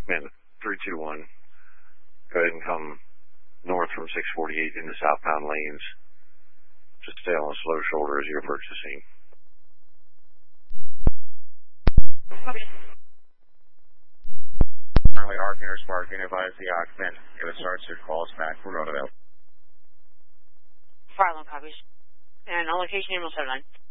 Man, 321. Go ahead and come north from 648 into southbound lanes. Just stay on a slow shoulder as you approach the scene. Currently, Arkansas Park, advise the occupant. If it starts to call us back, we're going to go. Fire alarm copies. And on location, Emerald 79.